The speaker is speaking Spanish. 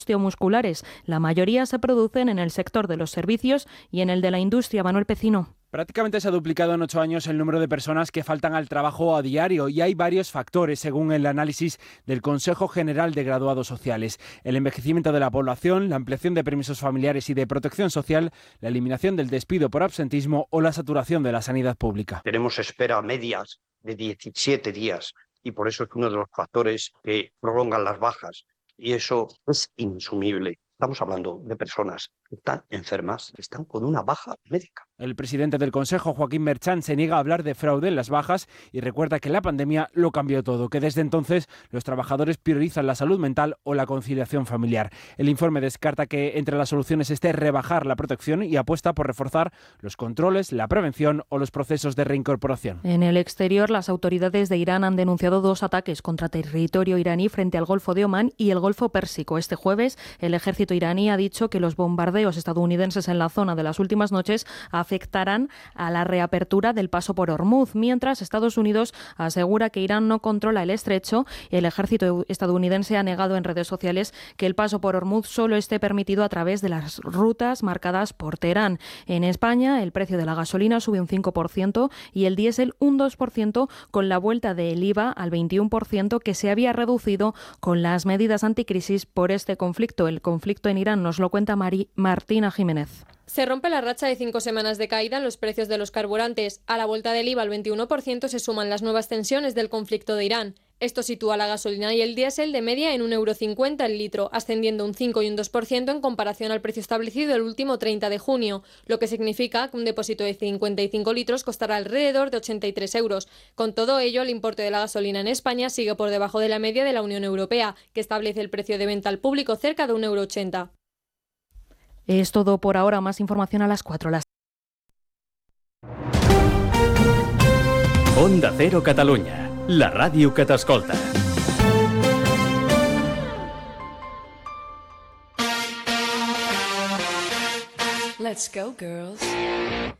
osteomusculares. La mayoría se producen en el sector de los servicios y en el de la industria. Manuel Pecino. Prácticamente se ha duplicado en 8 años el número de personas que faltan al trabajo a diario y hay varios factores, según el análisis del Consejo General de Graduados Sociales. El envejecimiento de la población, la ampliación de permisos familiares y de protección social, la eliminación del despido por absentismo o la saturación de la sanidad pública. Tenemos espera medias de 17 días y por eso es uno de los factores que prolongan las bajas y eso es inasumible. Estamos hablando de personas que están enfermas, que están con una baja médica. El presidente del Consejo, Joaquín Merchán, se niega a hablar de fraude en las bajas y recuerda que la pandemia lo cambió todo, que desde entonces los trabajadores priorizan la salud mental o la conciliación familiar. El informe descarta que entre las soluciones esté rebajar la protección y apuesta por reforzar los controles, la prevención o los procesos de reincorporación. En el exterior, las autoridades de Irán han denunciado 2 ataques contra territorio iraní frente al Golfo de Omán y el Golfo Pérsico. Este jueves, el ejército iraní ha dicho que los bombardeos estadounidenses en la zona de las últimas noches afectarán a la reapertura del paso por Hormuz, mientras Estados Unidos asegura que Irán no controla el estrecho y el ejército estadounidense ha negado en redes sociales que el paso por Hormuz solo esté permitido a través de las rutas marcadas por Teherán. En España, el precio de la gasolina sube un 5% y el diésel un 2%, con la vuelta del IVA al 21% que se había reducido con las medidas anticrisis por este conflicto. El conflicto en Irán nos lo cuenta Martina Jiménez. Se rompe la racha de 5 semanas de caída en los precios de los carburantes. A la vuelta del IVA al 21% se suman las nuevas tensiones del conflicto de Irán. Esto sitúa la gasolina y el diésel de media en 1,50 € el litro, ascendiendo un 5 y un 2% en comparación al precio establecido el último 30 de junio, lo que significa que un depósito de 55 litros costará alrededor de 83 euros. Con todo ello, el importe de la gasolina en España sigue por debajo de la media de la Unión Europea, que establece el precio de venta al público cerca de 1,80 €. Es todo por ahora. Más información a las 4. Onda Cero Catalunya, la ràdio que t'escolta. Let's go, girls.